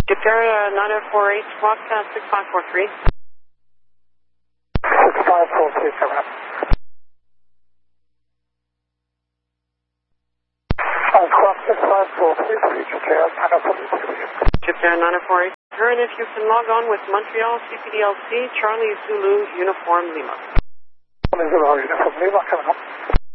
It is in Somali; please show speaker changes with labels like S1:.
S1: Japan 9048, squawk 6543.
S2: 6543 coming up. Squawk 6543, Japan 9048.
S1: Japan 9048. Turn if you can log on with Montreal CPDLC, Charlie Zulu Uniform Lima.
S2: Charlie Zulu Uniform Lima coming up.